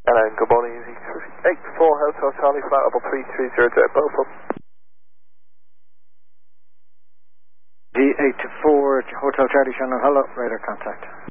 And good morning, easy 84 Hotel Charlie, flight level 3300, both up. D84 Hotel Charlie Channel, hello, radar contact.